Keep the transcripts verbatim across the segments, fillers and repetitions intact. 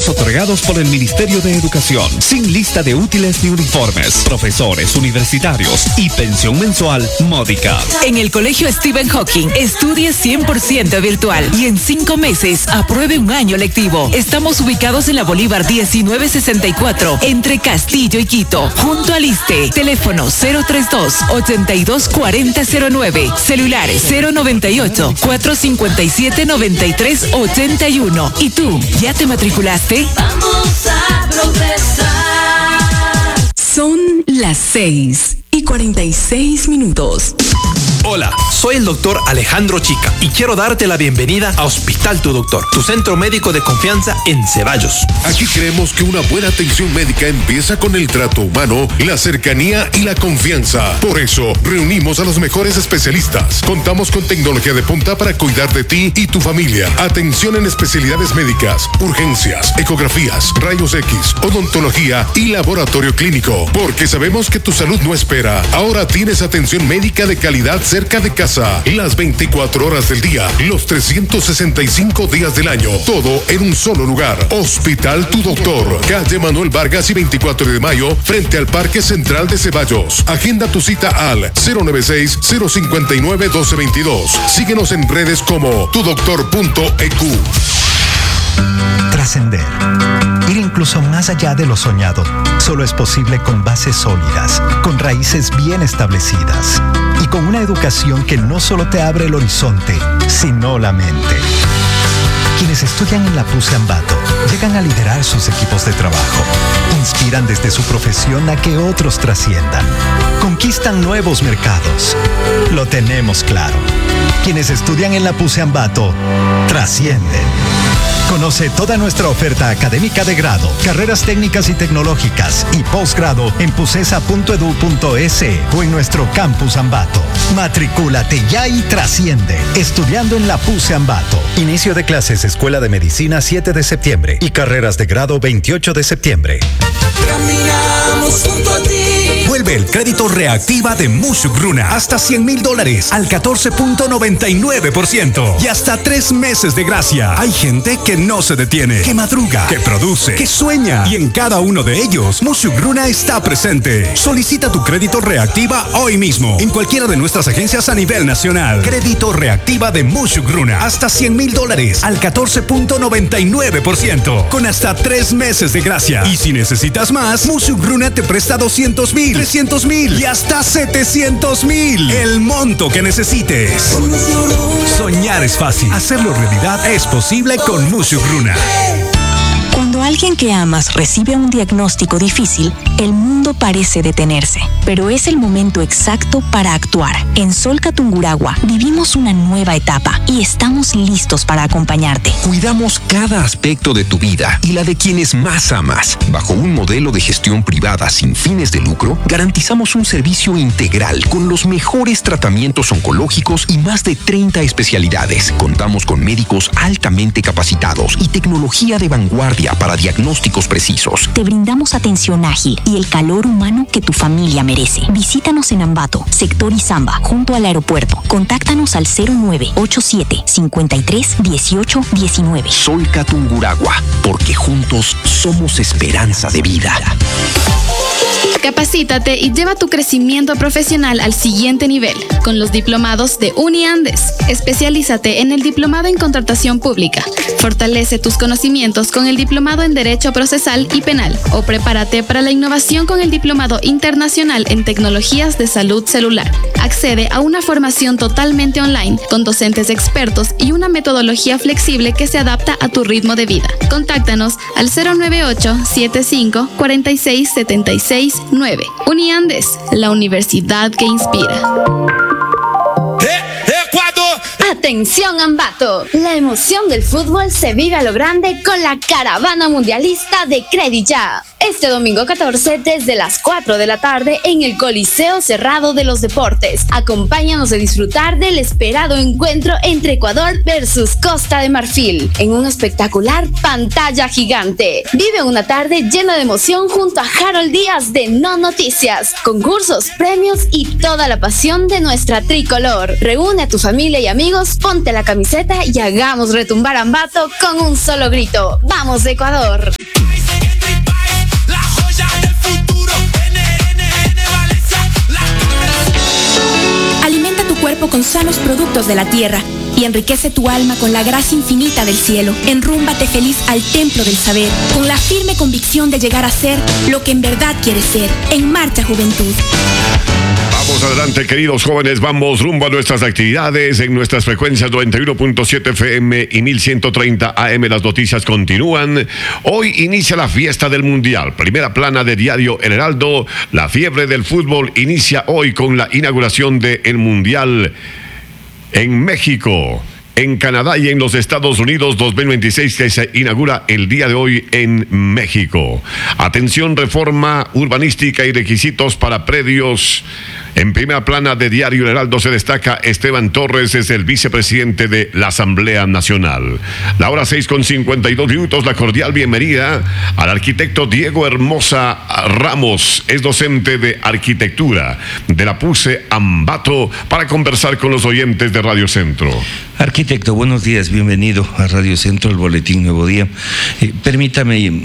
créditos otorgados por el Ministerio de Educación, sin lista de útiles ni uniformes, profesores universitarios y pensión mensual módica. En el Colegio Stephen Hawking, estudie cien por ciento virtual y en cinco meses apruebe un año lectivo. Estamos ubicados en la Bolívar diecinueve sesenta y cuatro, entre Castillo y Quito, junto al ISTE. Teléfono cero treinta y dos, ochenta y dos cuarenta cero nueve. Celular cero noventa y ocho, cuatrocientos cincuenta y siete, noventa y tres ochenta y uno. ¿Y tú, ya te matriculaste? Vamos a progresar. Son las seis y cuarenta y seis minutos. Hola, soy el doctor Alejandro Chica y quiero darte la bienvenida a Hospital Tu Doctor, tu centro médico de confianza en Ceballos. Aquí creemos que una buena atención médica empieza con el trato humano, la cercanía y la confianza. Por eso, reunimos a los mejores especialistas. Contamos con tecnología de punta para cuidar de ti y tu familia. Atención en especialidades médicas, urgencias, ecografías, rayos X, odontología y laboratorio clínico. Porque sabemos que tu salud no espera. Ahora tienes atención médica de calidad cerca de casa, las veinticuatro horas del día, los trescientos sesenta y cinco días del año, todo en un solo lugar. Hospital Tu Doctor, calle Manuel Vargas y veinticuatro de mayo, frente al Parque Central de Ceballos. Agenda tu cita al cero noventa y seis, cero cincuenta y nueve, doce veintidós. Síguenos en redes como tu doctor punto e cu. Trascender. Ir incluso más allá de lo soñado solo es posible con bases sólidas, con raíces bien establecidas y con una educación que no solo te abre el horizonte, sino la mente. Quienes estudian en la P U C Ambato llegan a liderar sus equipos de trabajo, inspiran desde su profesión a que otros trasciendan, conquistan nuevos mercados. Lo tenemos claro. Quienes estudian en la P U C Ambato trascienden. Conoce toda nuestra oferta académica de grado, carreras técnicas y tecnológicas y posgrado en pucesa punto edu punto es o en nuestro campus Ambato. Matricúlate ya y trasciende. Estudiando en la P U C Ambato. Inicio de clases Escuela de Medicina siete de septiembre y carreras de grado veintiocho de septiembre. Caminamos junto a ti. Vuelve el crédito Reactiva de Musugruna. Hasta cien mil dólares al catorce punto noventa y nueve por ciento. Y hasta tres meses de gracia. Hay gente que no se detiene, que madruga, que produce, que sueña. Y en cada uno de ellos, Musugruna está presente. Solicita tu crédito Reactiva hoy mismo. En cualquiera de nuestras agencias a nivel nacional. Crédito Reactiva de Musugruna. Hasta cien mil dólares al catorce punto noventa y nueve por ciento. Con hasta tres meses de gracia. Y si necesitas más, Musugruna te presta doscientos mil, trescientos mil y hasta setecientos mil. El monto que necesites. Soñar es fácil. Hacerlo realidad es posible con Musugruna. Cuando alguien que amas recibe un diagnóstico difícil, el mundo parece detenerse, pero es el momento exacto para actuar. En Solca Tungurahua vivimos una nueva etapa y estamos listos para acompañarte. Cuidamos cada aspecto de tu vida y la de quienes más amas. Bajo un modelo de gestión privada sin fines de lucro, garantizamos un servicio integral con los mejores tratamientos oncológicos y más de treinta especialidades. Contamos con médicos altamente capacitados y tecnología de vanguardia para diagnósticos precisos. Te brindamos atención ágil y el calor humano que tu familia merece. Visítanos en Ambato, sector Izamba, junto al aeropuerto. Contáctanos al cero nueve ocho siete, cincuenta y tres, dieciocho, diecinueve. Solca Tungurahua, porque juntos somos esperanza de vida. Capacítate y lleva tu crecimiento profesional al siguiente nivel con los diplomados de UniAndes. Especialízate en el diplomado en contratación pública. Fortalece tus conocimientos con el diplomado en Derecho Procesal y Penal o prepárate para la innovación con el diplomado internacional en tecnologías de salud celular. Accede a una formación totalmente online con docentes expertos y una metodología flexible que se adapta a tu ritmo de vida. Contáctanos al cero nueve ocho, setenta y cinco, cuarenta y seis, setenta y seis nueve. UniAndes, la universidad que inspira. Atención Ambato, la emoción del fútbol se vive a lo grande con la caravana mundialista de Credit-Ya. Este domingo catorce desde las cuatro de la tarde en el Coliseo Cerrado de los Deportes. Acompáñanos a disfrutar del esperado encuentro entre Ecuador versus Costa de Marfil en un espectacular pantalla gigante. Vive una tarde llena de emoción junto a Harold Díaz de No Noticias, concursos, premios y toda la pasión de nuestra tricolor. Reúne a tu familia y amigos Vamos, ponte la camiseta y hagamos retumbar a Ambato con un solo grito. ¡Vamos, Ecuador! Alimenta tu cuerpo con sanos productos de la tierra y enriquece tu alma con la gracia infinita del cielo. Enrúmbate feliz al templo del saber, con la firme convicción de llegar a ser lo que en verdad quieres ser. En marcha, juventud. Vamos adelante, queridos jóvenes, vamos rumbo a nuestras actividades en nuestras frecuencias noventa y uno punto siete F M y mil ciento treinta A M. Las noticias continúan. Hoy inicia la fiesta del Mundial. Primera plana de Diario El Heraldo. La fiebre del fútbol inicia hoy con la inauguración del Mundial en México, en Canadá y en los Estados Unidos dos mil veintiséis, que se inaugura el día de hoy en México. Atención, reforma urbanística y requisitos para predios. En primera plana de Diario El Heraldo se destaca Esteban Torres, es el vicepresidente de la Asamblea Nacional. La hora seis con cincuenta y dos minutos, la cordial bienvenida al arquitecto Diego Hermosa Ramos, es docente de arquitectura de la P U C E Ambato, para conversar con los oyentes de Radio Centro. Arquitecto, buenos días, bienvenido a Radio Centro, el Boletín Nuevo Día. Eh, permítame eh,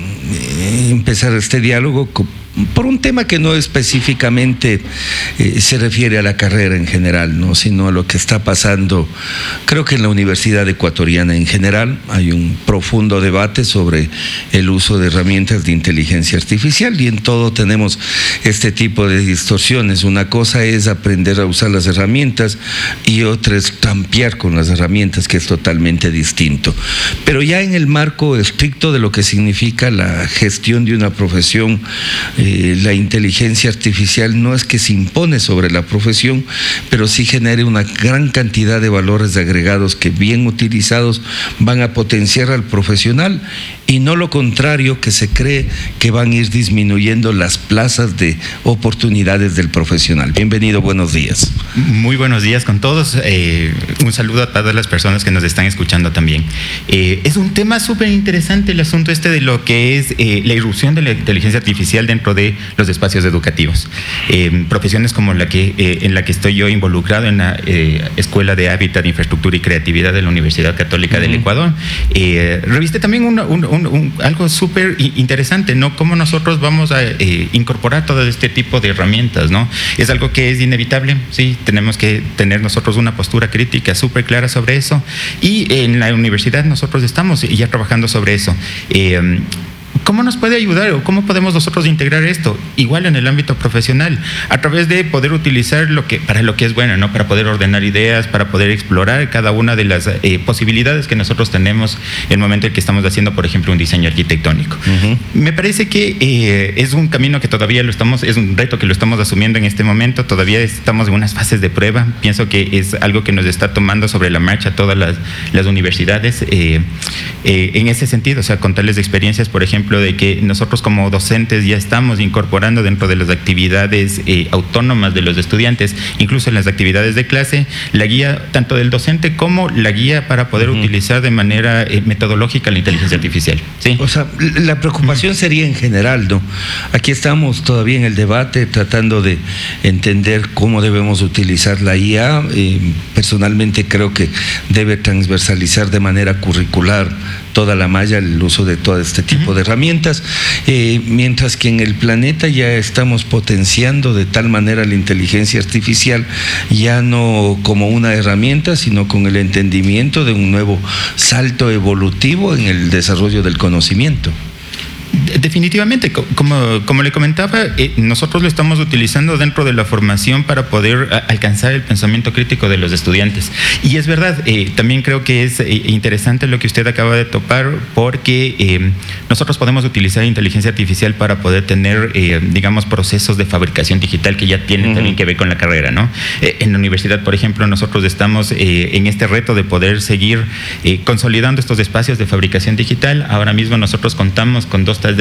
empezar este diálogo con por un tema que no específicamente eh, se refiere a la carrera en general, ¿no?, sino a lo que está pasando, creo que en la Universidad Ecuatoriana en general. Hay un profundo debate sobre el uso de herramientas de inteligencia artificial y en todo tenemos este tipo de distorsiones. Una cosa es aprender a usar las herramientas y otra es trampear con las herramientas, que es totalmente distinto. Pero ya en el marco estricto de lo que significa la gestión de una profesión, Eh, la inteligencia artificial no es que se impone sobre la profesión, pero sí genere una gran cantidad de valores agregados que, bien utilizados, van a potenciar al profesional, y no lo contrario, que se cree que van a ir disminuyendo las plazas de oportunidades del profesional. Bienvenido, buenos días. Muy buenos días con todos. Eh, un saludo a todas las personas que nos están escuchando también. Eh, es un tema súper interesante el asunto este de lo que es eh, la irrupción de la inteligencia artificial dentro de los espacios educativos. Eh, profesiones como la que eh, en la que estoy yo involucrado, en la eh, Escuela de Hábitat, Infraestructura y Creatividad de la Universidad Católica uh-huh. del Ecuador, eh, reviste también un, un, un, un, algo súper interesante, ¿no? Cómo nosotros vamos a eh, incorporar todo este tipo de herramientas, ¿no? Es algo que es inevitable, sí, tenemos que tener nosotros una postura crítica súper clara sobre eso, y en la universidad nosotros estamos ya trabajando sobre eso. Eh, ¿Cómo nos puede ayudar o cómo podemos nosotros integrar esto? Igual en el ámbito profesional, a través de poder utilizar lo que para lo que es bueno, ¿no? Para poder ordenar ideas, para poder explorar cada una de las eh, posibilidades que nosotros tenemos en el momento en que estamos haciendo, por ejemplo, un diseño arquitectónico. Uh-huh. Me parece que eh, es un camino que todavía lo estamos, es un reto que lo estamos asumiendo en este momento. Todavía estamos en unas fases de prueba. Pienso que es algo que nos está tomando sobre la marcha todas las, las universidades eh, eh, en ese sentido, o sea, contarles experiencias, por ejemplo, de que nosotros como docentes ya estamos incorporando dentro de las actividades eh, autónomas de los estudiantes, incluso en las actividades de clase, la guía tanto del docente como la guía para poder uh-huh. utilizar de manera eh, metodológica la inteligencia artificial. ¿Sí? O sea, la preocupación uh-huh. sería en general, ¿no? Aquí estamos todavía en el debate tratando de entender cómo debemos utilizar la I A. Eh, personalmente creo que debe transversalizar de manera curricular toda la malla el uso de todo este tipo uh-huh. de herramientas, eh, mientras que en el planeta ya estamos potenciando de tal manera la inteligencia artificial, ya no como una herramienta, sino con el entendimiento de un nuevo salto evolutivo en el desarrollo del conocimiento. Definitivamente, como, como le comentaba, eh, nosotros lo estamos utilizando dentro de la formación para poder a, alcanzar el pensamiento crítico de los estudiantes. Y es verdad, eh, también creo que es eh, interesante lo que usted acaba de topar, porque eh, nosotros podemos utilizar inteligencia artificial para poder tener, eh, digamos, procesos de fabricación digital que ya tienen uh-huh. también que ver con la carrera, ¿no? Eh, en la universidad, por ejemplo, nosotros estamos eh, en este reto de poder seguir eh, consolidando estos espacios de fabricación digital. Ahora mismo nosotros contamos con dos talleres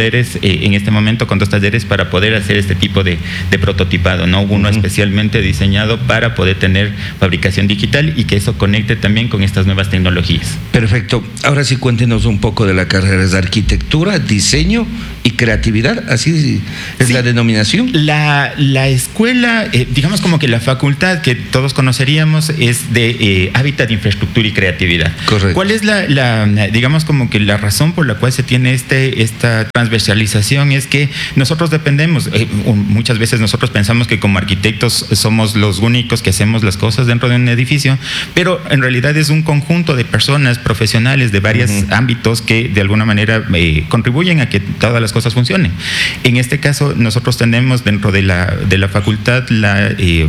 talleres, eh, en este momento con dos talleres para poder hacer este tipo de, de prototipado, ¿no? Uno uh-huh. especialmente diseñado para poder tener fabricación digital y que eso conecte también con estas nuevas tecnologías. Perfecto. Ahora sí, cuéntenos un poco de la carrera de arquitectura, diseño y creatividad, así es sí. la denominación. La, la escuela, eh, digamos como que la facultad que todos conoceríamos es de eh, Hábitat, Infraestructura y Creatividad. Correcto. ¿Cuál es la, la, digamos como que la razón por la cual se tiene este, esta transversalización? Es que nosotros dependemos, eh, muchas veces nosotros pensamos que como arquitectos somos los únicos que hacemos las cosas dentro de un edificio, pero en realidad es un conjunto de personas profesionales de varios uh-huh. ámbitos que de alguna manera eh, contribuyen a que todas las cosas funcionen. En este caso, nosotros tenemos dentro de la, de la facultad la, eh,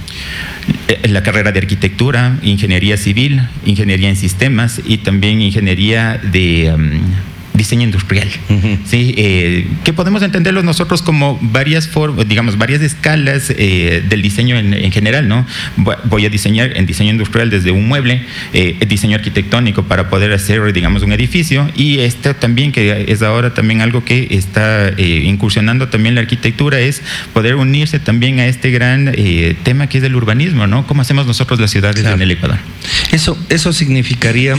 la carrera de arquitectura, ingeniería civil, ingeniería en sistemas y también ingeniería de um, diseño industrial. Uh-huh. ¿Sí? Eh, que podemos entenderlos nosotros como varias formas, digamos, varias escalas eh, del diseño en, en general, ¿no? Voy a diseñar en diseño industrial desde un mueble, eh, diseño arquitectónico para poder hacer, digamos, un edificio, y esto también, que es ahora también algo que está eh, incursionando también la arquitectura, es poder unirse también a este gran eh, tema que es el urbanismo, ¿no? ¿Cómo hacemos nosotros las ciudades claro. en el Ecuador? Eso, eso significaría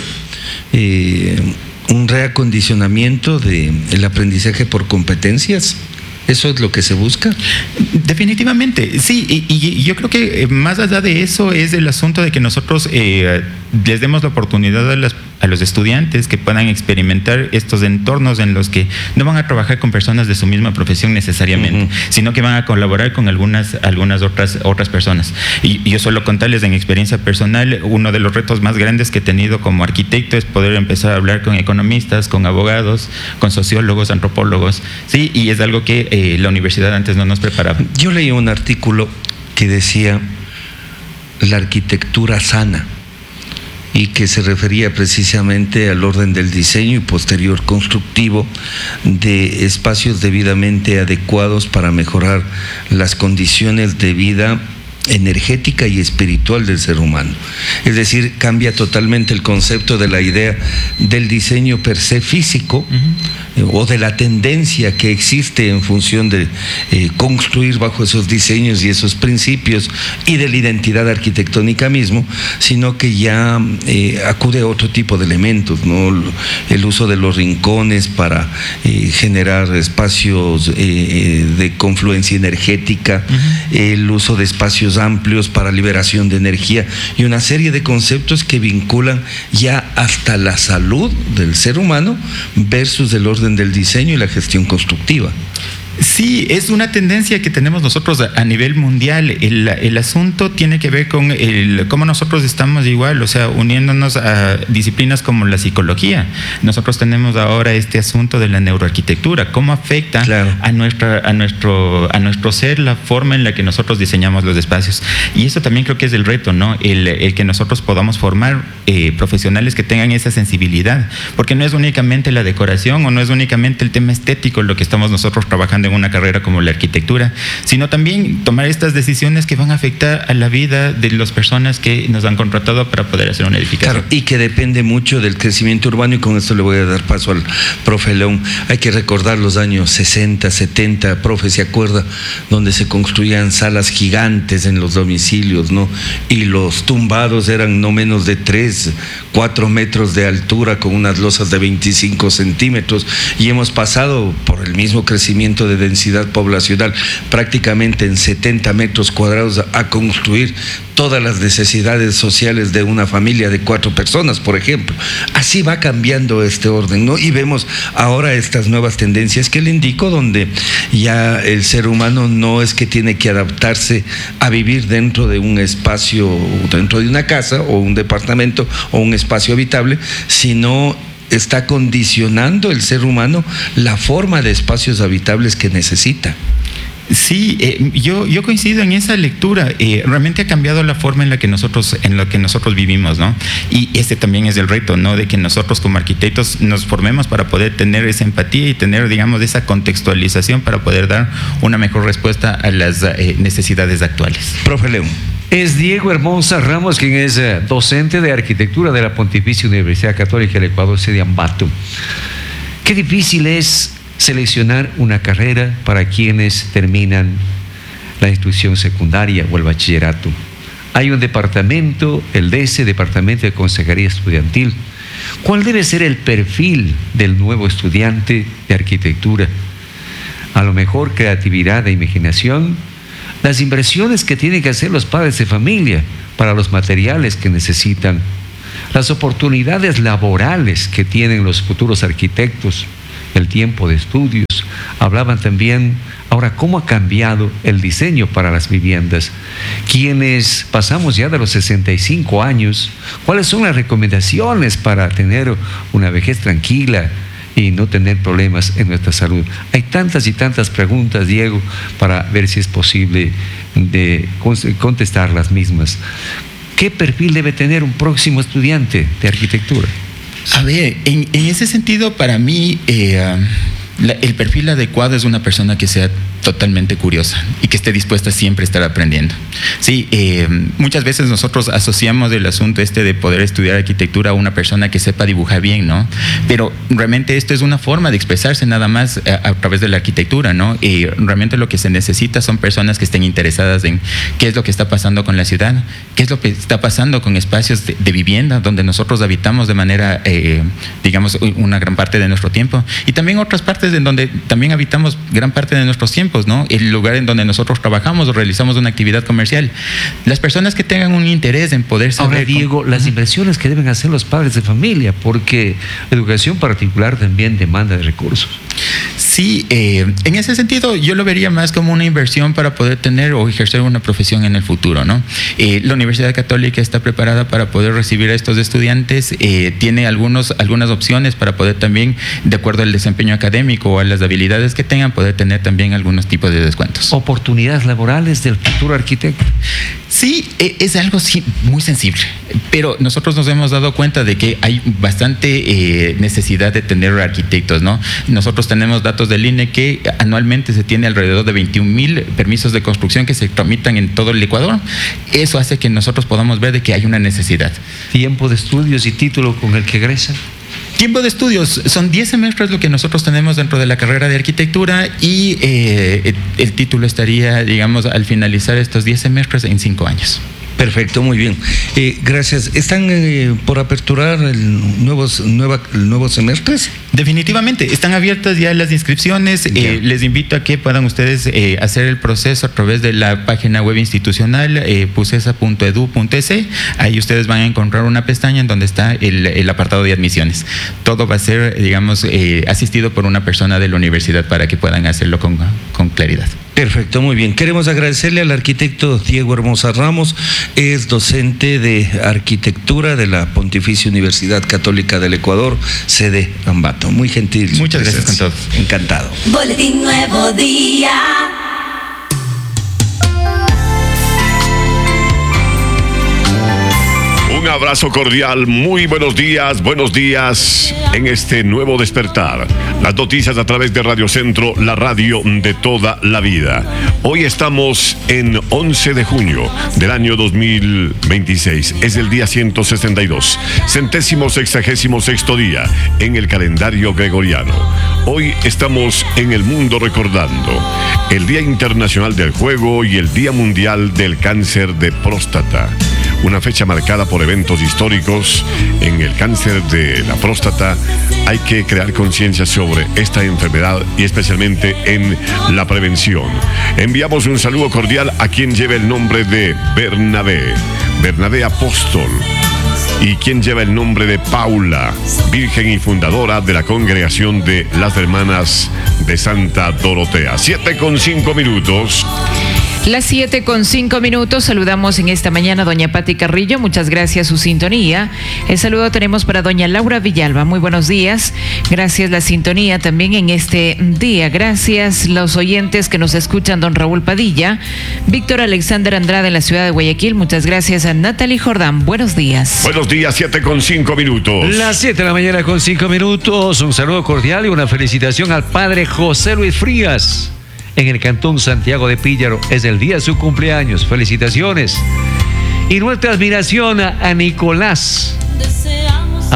eh, un reacondicionamiento del aprendizaje por competencias. ¿Eso es lo que se busca? Definitivamente, sí, y, y yo creo que más allá de eso es el asunto de que nosotros eh, les demos la oportunidad a, las, a los estudiantes que puedan experimentar estos entornos en los que no van a trabajar con personas de su misma profesión necesariamente, uh-huh. sino que van a colaborar con algunas, algunas otras, otras personas. Y, y yo suelo contarles en experiencia personal, uno de los retos más grandes que he tenido como arquitecto es poder empezar a hablar con economistas, con abogados, con sociólogos, antropólogos, sí, y es algo que Eh, la universidad antes no nos preparaba. Yo leí un artículo que decía la arquitectura sana y que se refería precisamente al orden del diseño y posterior constructivo de espacios debidamente adecuados para mejorar las condiciones de vida energética y espiritual del ser humano. Es decir, cambia totalmente el concepto de la idea del diseño per se físico uh-huh. o de la tendencia que existe en función de eh, construir bajo esos diseños y esos principios y de la identidad arquitectónica mismo, sino que ya eh, acude a otro tipo de elementos, ¿no? El uso de los rincones para eh, generar espacios eh, de confluencia energética, uh-huh. el uso de espacios amplios para liberación de energía y una serie de conceptos que vinculan ya hasta la salud del ser humano versus el orden del diseño y la gestión constructiva. Sí, es una tendencia que tenemos nosotros a nivel mundial. El, el asunto tiene que ver con el, cómo nosotros estamos igual, o sea, uniéndonos a disciplinas como la psicología. Nosotros tenemos ahora este asunto de la neuroarquitectura, cómo afecta claro. a, nuestra, a, nuestro, a nuestro ser la forma en la que nosotros diseñamos los espacios. Y eso también creo que es el reto, ¿no? El, el que nosotros podamos formar eh, profesionales que tengan esa sensibilidad, porque no es únicamente la decoración o no es únicamente el tema estético lo que estamos nosotros trabajando en una carrera como la arquitectura, sino también tomar estas decisiones que van a afectar a la vida de las personas que nos han contratado para poder hacer una edificación. Claro, y que depende mucho del crecimiento urbano, y con esto le voy a dar paso al profe León. Hay que recordar los años sesenta, setenta, profe, ¿se acuerda? Donde se construían salas gigantes en los domicilios, ¿no? Y los tumbados eran no menos de tres, cuatro metros de altura con unas losas de veinticinco centímetros, y hemos pasado por el mismo crecimiento de densidad poblacional prácticamente en setenta metros cuadrados a construir todas las necesidades sociales de una familia de cuatro personas, por ejemplo. Así va cambiando este orden, ¿no? Y vemos ahora estas nuevas tendencias que le indico, donde ya el ser humano no es que tiene que adaptarse a vivir dentro de un espacio, dentro de una casa o un departamento o un espacio habitable, sino está condicionando el ser humano la forma de espacios habitables que necesita. Sí, eh, yo, yo coincido en esa lectura. Eh, realmente ha cambiado la forma en la que nosotros, en la que nosotros vivimos, ¿no? Y este también es el reto, ¿no? De que nosotros como arquitectos nos formemos para poder tener esa empatía y tener, digamos, esa contextualización para poder dar una mejor respuesta a las eh, necesidades actuales. Profe León. Es Diego Hermosa Ramos, quien es eh, docente de arquitectura de la Pontificia Universidad Católica del Ecuador, sede Ambato. Qué difícil es seleccionar una carrera para quienes terminan la instrucción secundaria o el bachillerato. Hay un departamento, el D E S E, Departamento de Consejería Estudiantil. ¿Cuál debe ser el perfil del nuevo estudiante de arquitectura? A lo mejor creatividad e imaginación, las inversiones que tienen que hacer los padres de familia para los materiales que necesitan, las oportunidades laborales que tienen los futuros arquitectos, el tiempo de estudios. Hablaban también, ahora, cómo ha cambiado el diseño para las viviendas. Quienes pasamos ya de los sesenta y cinco años, ¿cuáles son las recomendaciones para tener una vejez tranquila y no tener problemas en nuestra salud? Hay tantas y tantas preguntas, Diego, para ver si es posible de contestar las mismas. ¿Qué perfil debe tener un próximo estudiante de arquitectura? A ver, en, en ese sentido, para mí, eh, la, el perfil adecuado es una persona que sea totalmente curiosa y que esté dispuesta siempre a estar aprendiendo. Sí, eh, muchas veces nosotros asociamos el asunto este de poder estudiar arquitectura a una persona que sepa dibujar bien, ¿no? Pero realmente esto es una forma de expresarse nada más a, a través de la arquitectura, ¿no? Y realmente lo que se necesita son personas que estén interesadas en qué es lo que está pasando con la ciudad, qué es lo que está pasando con espacios de, de vivienda donde nosotros habitamos de manera, eh, digamos, una gran parte de nuestro tiempo, y también otras partes en donde también habitamos gran parte de nuestros tiempos, ¿no? El lugar en donde nosotros trabajamos o realizamos una actividad comercial. Las personas que tengan un interés en poder saber... Ahora, Diego, con... las inversiones que deben hacer los padres de familia, porque la educación particular también demanda de recursos. Sí, eh, en ese sentido yo lo vería más como una inversión para poder tener o ejercer una profesión en el futuro, ¿no? Eh, la Universidad Católica está preparada para poder recibir a estos estudiantes, eh, tiene algunos, algunas opciones para poder también, de acuerdo al desempeño académico o a las habilidades que tengan, poder tener también algunos tipos de descuentos. ¿Oportunidades laborales del futuro arquitecto? Sí, es algo sí, muy sensible, pero nosotros nos hemos dado cuenta de que hay bastante eh, necesidad de tener arquitectos, ¿no? Nosotros tenemos datos del I N E que anualmente se tiene alrededor de veintiún mil permisos de construcción que se tramitan en todo el Ecuador. Eso hace que nosotros podamos ver de que hay una necesidad. ¿Tiempo de estudios y título con el que egresan? Tiempo de estudios, son diez semestres lo que nosotros tenemos dentro de la carrera de arquitectura y eh, el título estaría, digamos, al finalizar estos diez semestres en cinco años. Perfecto, muy bien. Eh, gracias. ¿Están eh, por aperturar el nuevos, nueva, nuevos semestres? Definitivamente, están abiertas ya las inscripciones. Eh, les invito a que puedan ustedes eh, hacer el proceso a través de la página web institucional eh, pusesa punto edu punto es. Ahí ustedes van a encontrar una pestaña en donde está el, el apartado de admisiones. Todo va a ser, digamos, eh, asistido por una persona de la universidad para que puedan hacerlo con, con claridad. Perfecto, muy bien. Queremos agradecerle al arquitecto Diego Hermosa Ramos, es docente de arquitectura de la Pontificia Universidad Católica del Ecuador, sede Ambato. Muy gentil. Muchas gracias con todos. Encantado. Boletín Nuevo Día. Un abrazo cordial, muy buenos días, buenos días en este nuevo despertar. Las noticias a través de Radio Centro, la radio de toda la vida. Hoy estamos en once de junio del año dos mil veintiséis. Es el día ciento sesenta y dos, centésimo sexagésimo sexto día en el calendario gregoriano. Hoy estamos en el mundo recordando el Día Internacional del Juego y el Día Mundial del Cáncer de Próstata. Una fecha marcada por eventos históricos en el cáncer de la próstata. Hay que crear conciencia sobre esta enfermedad y especialmente en la prevención. Enviamos un saludo cordial a quien lleva el nombre de Bernabé, Bernabé Apóstol, y quien lleva el nombre de Paula, virgen y fundadora de la congregación de las Hermanas de Santa Dorotea. Siete con cinco minutos. Las siete con cinco minutos, saludamos en esta mañana a doña Pati Carrillo, muchas gracias su sintonía. El saludo tenemos para doña Laura Villalba, muy buenos días, gracias la sintonía también en este día, gracias los oyentes que nos escuchan, don Raúl Padilla, Víctor Alexander Andrade en la ciudad de Guayaquil, muchas gracias a Natalie Jordán, buenos días. Buenos días, siete con cinco minutos. Las siete de la mañana con cinco minutos, un saludo cordial y una felicitación al padre José Luis Frías. En el cantón Santiago de Píllaro es el día de su cumpleaños. Felicitaciones. Y nuestra admiración a, a Nicolás,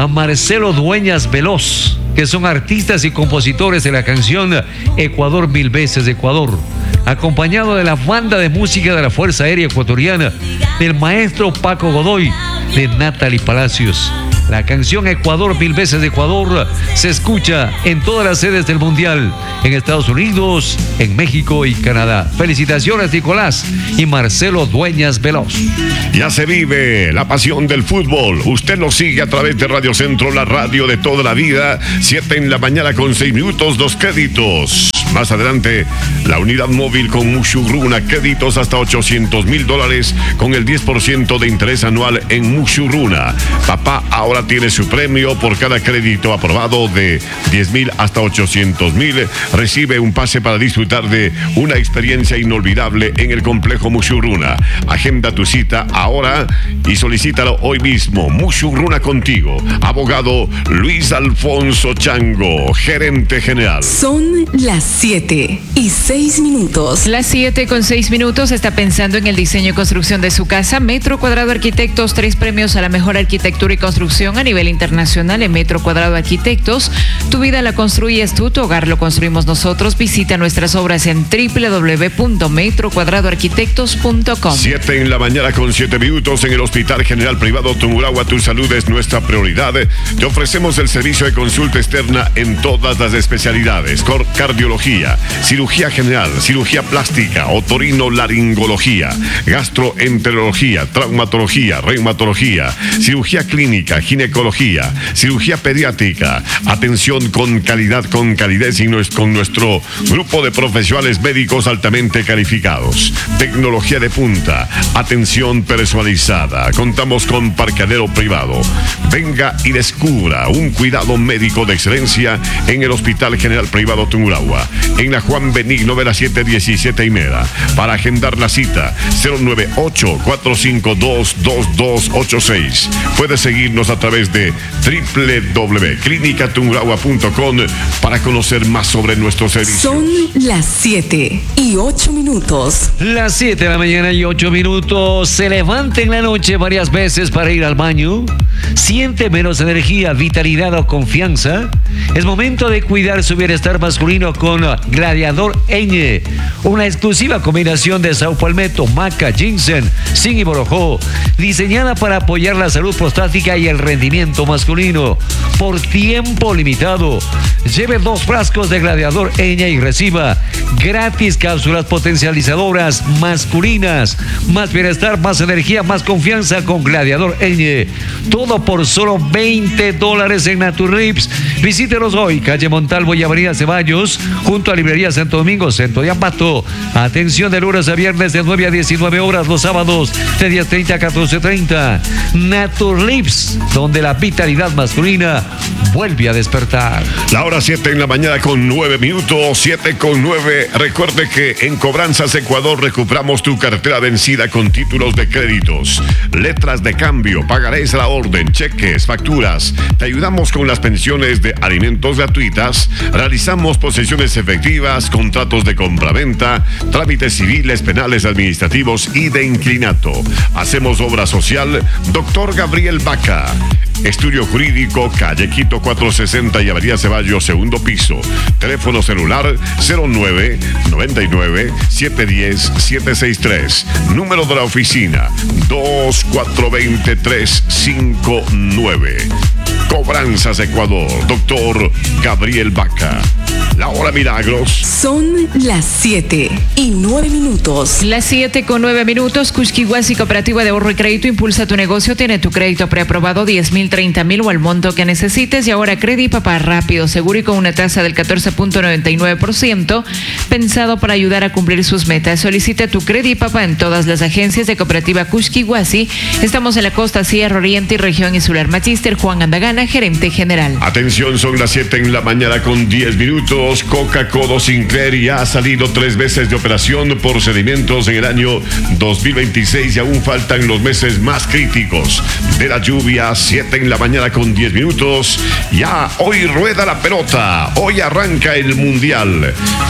a Marcelo Dueñas Veloz, que son artistas y compositores de la canción Ecuador Mil Veces de Ecuador, acompañado de la banda de música de la Fuerza Aérea Ecuatoriana, del maestro Paco Godoy, de Natalie Palacios. La canción Ecuador Mil Veces de Ecuador se escucha en todas las sedes del Mundial, en Estados Unidos, en México y Canadá. Felicitaciones, Nicolás y Marcelo Dueñas Veloz. Ya se vive la pasión del fútbol. Usted lo sigue a través de Radio Centro, la radio de toda la vida. Siete en la mañana con seis minutos, dos créditos. Más adelante, la unidad móvil con Mushuruna, créditos hasta ochocientos mil dólares con el diez por ciento de interés anual en Mushuruna. Papá ahora tiene su premio por cada crédito aprobado de diez mil hasta ochocientos mil. Recibe un pase para disfrutar de una experiencia inolvidable en el complejo Mushuruna. Agenda tu cita ahora y solicítalo hoy mismo. Mushuruna contigo. Abogado Luis Alfonso Chango, gerente general. Son las siete y seis minutos. Las siete con seis minutos. Está pensando en el diseño y construcción de su casa. Metro Cuadrado Arquitectos, tres premios a la mejor arquitectura y construcción a nivel internacional en Metro Cuadrado Arquitectos. Tu vida la construyes tú, tu hogar lo construimos nosotros. Visita nuestras obras en doble u doble u doble u punto metro cuadrado arquitectos punto com. Siete en la mañana con siete minutos. En el Hospital General Privado Tungurahua, tu salud es nuestra prioridad. Te ofrecemos el servicio de consulta externa en todas las especialidades: Cor- cardiología, cirugía general, cirugía plástica, otorrinolaringología, gastroenterología, traumatología, reumatología, cirugía clínica, ginecología, cirugía pediátrica. Atención con calidad, con calidez y con nuestro grupo de profesionales médicos altamente calificados. Tecnología de punta, atención personalizada. Contamos con parqueadero privado. Venga y descubra un cuidado médico de excelencia en el Hospital General Privado Tungurahua, en la Juan Benigno de la siete diecisiete y Mera. Para agendar la cita, cero nueve ocho, cuatro cinco dos, dos dos ocho seis. Puedes seguirnos a través de doble u doble u doble u punto clínica tungurahua punto com para conocer más sobre nuestro servicio. Son las siete y ocho minutos. Las siete de la mañana y ocho minutos. Se levanta en la noche varias veces para ir al baño. Siente menos energía, vitalidad o confianza. Es momento de cuidar su bienestar masculino con Gladiador Eñe, una exclusiva combinación de saupalmeto, maca, ginseng, zinc y borojó, diseñada para apoyar la salud prostática y el rendimiento masculino. Por tiempo limitado, lleve dos frascos de Gladiador Eñe y reciba gratis cápsulas potencializadoras masculinas. Más bienestar, más energía, más confianza con Gladiador Eñe. Todo por solo veinte dólares en Naturlips. Visítenos hoy, calle Montalvo y Avenida Ceballos, junto a Librería Santo Domingo, Centro de Ambato. Atención de lunes a viernes de nueve a diecinueve horas, los sábados de diez treinta a catorce treinta. Naturlips, donde la vitalidad masculina vuelve a despertar. La hora siete en la mañana con nueve minutos, siete con nueve. Recuerde que en Cobranzas Ecuador recuperamos tu cartera vencida con títulos de créditos, letras de cambio, pagarés a la orden, cheques, facturas. Te ayudamos con las pensiones de alimentos gratuitas. Realizamos posesiones efectivas, contratos de compraventa, trámites civiles, penales, administrativos y de inclinato. Hacemos obra social. Doctor Gabriel Vaca. Estudio Jurídico, calle Quito cuatrocientos sesenta y Avenida Ceballos, segundo piso. Teléfono celular cero nueve, noventa y nueve, setecientos diez, setecientos sesenta y tres. Número de la oficina dos cuatro dos cero, tres cinco nueve. Cobranzas Ecuador, doctor Gabriel Vaca. La hora milagros. Son las siete y nueve minutos. Las siete con nueve minutos. Cushkihuasi Cooperativa de Ahorro y Crédito impulsa tu negocio. Tiene tu crédito preaprobado diez mil, treinta mil o al monto que necesites. Y ahora Credi Papá rápido, seguro y con una tasa del catorce punto noventa y nueve por ciento, pensado para ayudar a cumplir sus metas. Solicita tu Credi Papá en todas las agencias de Cooperativa Cushkihuasi. Estamos en la costa, Sierra Oriente y región insular. Magister Juan Andagana, gerente general. Atención, son las siete en la mañana con diez minutos. Coca-Cola Sinclair ya ha salido tres veces de operación por sedimentos en el año dos mil veintiséis y aún faltan los meses más críticos de la lluvia. Siete en la mañana con diez minutos. Ya hoy rueda la pelota. Hoy arranca el Mundial. Demuestra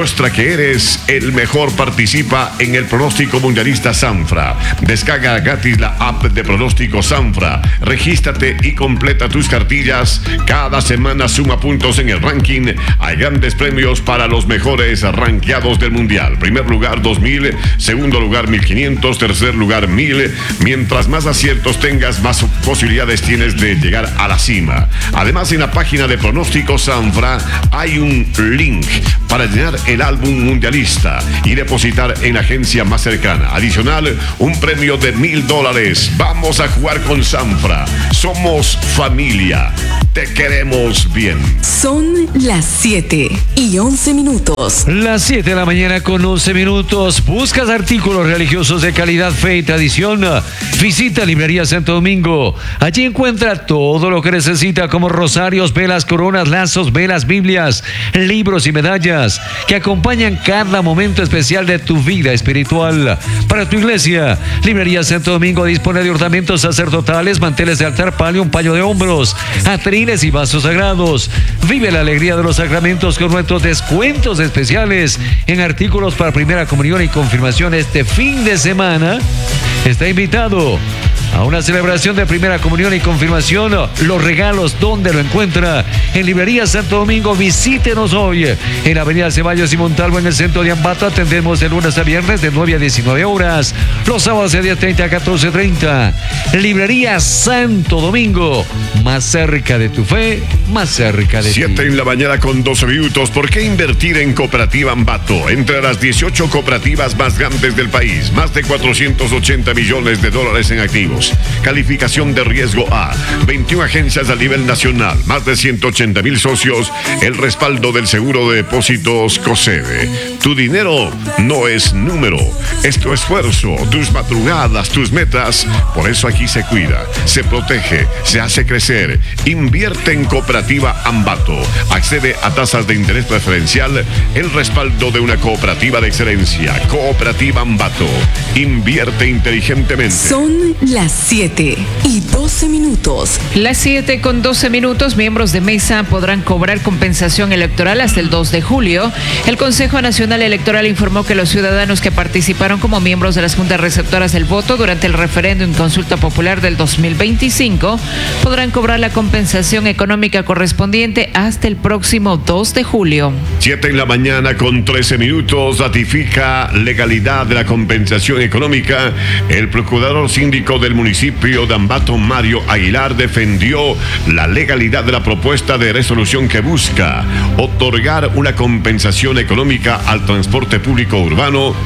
Demuestra que eres el mejor. Participa en el pronóstico mundialista Sanfra. Descarga gratis la app de pronóstico Sanfra. Regístrate y completa tus cartillas. Cada semana suma puntos en el ranking. Hay grandes premios para los mejores rankeados del mundial. Primer lugar dos mil, segundo lugar mil quinientos, tercer lugar mil. Mientras más aciertos tengas, más posibilidades tienes de llegar a la cima. Además, en la página de pronóstico Sanfra hay un link para llenar el álbum mundialista y depositar en la agencia más cercana. Adicional, un premio de mil dólares. Vamos a jugar con Sanfra. Somos familia. Te queremos bien. Son las siete y once minutos. Las siete de la mañana con once minutos. ¿Buscas artículos religiosos de calidad, fe y tradición? Visita Librería Santo Domingo. Allí encuentra todo lo que necesita, como rosarios, velas, coronas, lazos, velas, Biblias, libros y medallas que acompañan cada momento especial de tu vida espiritual. Para tu iglesia, Librería Santo Domingo dispone de ornamentos sacerdotales, manteles de altar, palio, un paño de hombros, atrines y vasos sagrados. Vive la alegría de los sacramentos con nuestros descuentos especiales en artículos para primera comunión y confirmación. Este fin de semana está invitado a una celebración de primera comunión y confirmación. Los regalos, ¿dónde lo encuentra? En Librería Santo Domingo. Visítenos hoy en Avenida Ceballos y Montalvo, en el centro de Ambato. Atendemos de lunes a viernes de nueve a diecinueve horas, los sábados de diez treinta a catorce treinta. Librería Santo Domingo, más cerca de tu fe, más cerca de ti. siete en la mañana con doce minutos. ¿Por qué invertir en Cooperativa Ambato? Entre las dieciocho cooperativas más grandes del país, más de cuatrocientos ochenta millones de dólares en activos. Calificación de riesgo A, veintiuna agencias a nivel nacional, más de ciento ochenta mil socios, el respaldo del seguro de depósitos COSEDE. Tu dinero no es número, es tu esfuerzo, tus madrugadas, tus metas. Por eso aquí se cuida, se protege, se hace crecer. Invierte en Cooperativa Ambato. Accede a tasas de interés preferencial, el respaldo de una cooperativa de excelencia. Cooperativa Ambato. Invierte inteligentemente. Son las siete y doce minutos. Las siete con doce minutos. Miembros de mesa podrán cobrar compensación electoral hasta el dos de julio. El Consejo Nacional Electoral informó que los ciudadanos que participaron como miembros de las juntas receptoras del voto durante el referéndum y consulta popular del dos mil veinticinco podrán cobrar la compensación económica correspondiente hasta el próximo dos de julio. siete en la mañana con trece minutos. Ratifica legalidad de la compensación económica. El procurador síndico del municipio de Ambato, Mario Aguilar, defendió la legalidad de la propuesta de resolución que busca otorgar una compensación económica al transporte público urbano,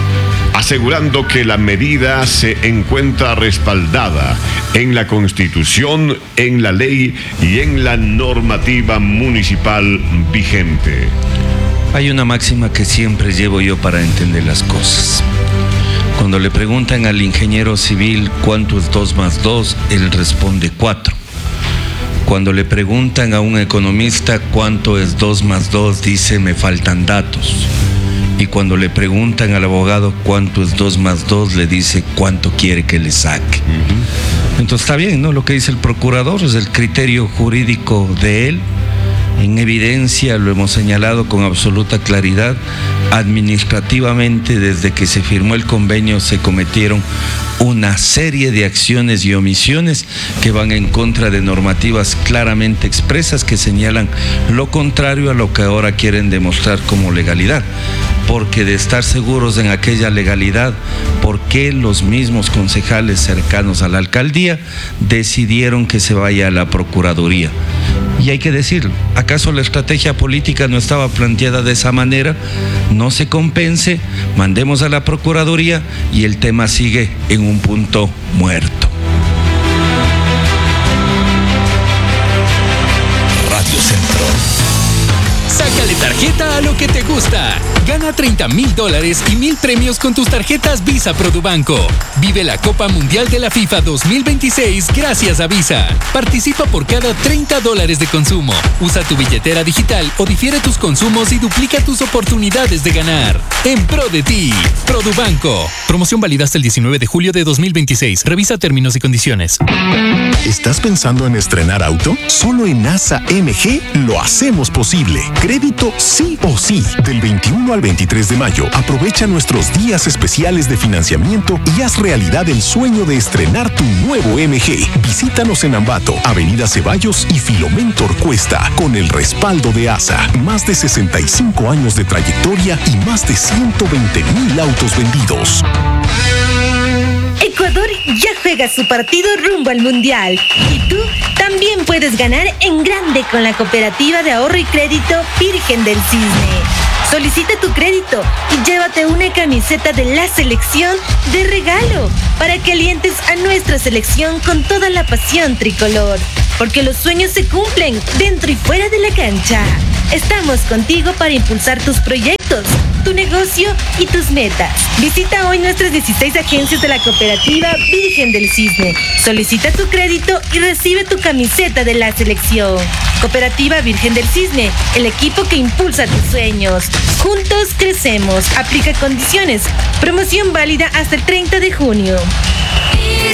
asegurando que la medida se encuentra respaldada en la Constitución, en la ley y en la normativa municipal vigente. Hay una máxima que siempre llevo yo para entender las cosas. Cuando le preguntan al ingeniero civil cuánto es dos más dos, él responde cuatro. Cuando le preguntan a un economista cuánto es dos más dos, dice me faltan datos. Y cuando le preguntan al abogado cuánto es dos más dos, le dice cuánto quiere que le saque. Uh-huh. Entonces está bien, ¿no? Lo que dice el procurador es el criterio jurídico de él. En evidencia, lo hemos señalado con absoluta claridad, administrativamente desde que se firmó el convenio se cometieron una serie de acciones y omisiones que van en contra de normativas claramente expresas que señalan lo contrario a lo que ahora quieren demostrar como legalidad. Porque de estar seguros en aquella legalidad, ¿por qué los mismos concejales cercanos a la alcaldía decidieron que se vaya a la Procuraduría? Y hay que decirlo, ¿acaso la estrategia política no estaba planteada de esa manera? No se compense, mandemos a la Procuraduría y el tema sigue en un punto muerto. Radio Centro. Sácale tarjeta a lo que te gusta. Gana treinta mil dólares y mil premios con tus tarjetas Visa Produbanco. Vive la Copa Mundial de la FIFA dos mil veintiséis gracias a Visa. Participa por cada treinta dólares de consumo. Usa tu billetera digital o difiere tus consumos y duplica tus oportunidades de ganar. En pro de ti, Produbanco. Promoción válida hasta el diecinueve de julio de dos mil veintiséis. Revisa términos y condiciones. ¿Estás pensando en estrenar auto? Solo en ASA M G lo hacemos posible. Crédito sí o sí. Del veintiuno al veintitrés de mayo, aprovecha nuestros días especiales de financiamiento y haz realidad el sueño de estrenar tu nuevo M G. Visítanos en Ambato, Avenida Ceballos y Filomeno Torcuesta, con el respaldo de ASA. Más de sesenta y cinco años de trayectoria y más de ciento veinte mil autos vendidos. Ecuador ya juega su partido rumbo al Mundial. Y tú también puedes ganar en grande con la Cooperativa de Ahorro y Crédito Virgen del Cisne. Solicita tu crédito y llévate una camiseta de la selección de regalo para que alientes a nuestra selección con toda la pasión tricolor. Porque los sueños se cumplen dentro y fuera de la cancha. Estamos contigo para impulsar tus proyectos, tu negocio y tus metas. Visita hoy nuestras dieciséis agencias de la Cooperativa Virgen del Cisne. Solicita tu crédito y recibe tu camiseta de la selección. Cooperativa Virgen del Cisne, el equipo que impulsa tus sueños. Juntos crecemos. Aplica condiciones. Promoción válida hasta el treinta de junio.